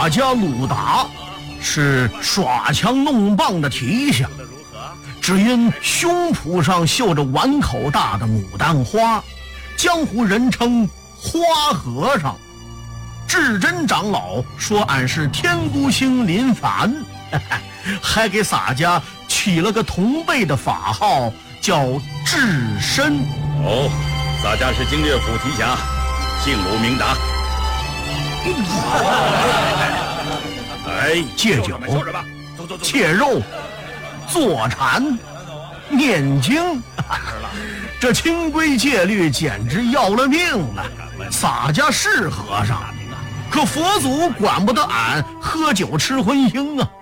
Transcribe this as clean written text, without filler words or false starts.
洒家鲁达是耍枪弄棒的体相，只因胸脯上绣着碗口大的牡丹花，江湖人称花和尚。智真长老说俺是天孤星临凡，还给洒家起了个同辈的法号，叫智深。 哦，洒家是经略府提辖，姓鲁名达。 哎，戒酒、切肉、坐禅、念经，这清规戒律简直要了命了。洒家是和尚，可佛祖管不得俺喝酒吃荤腥啊。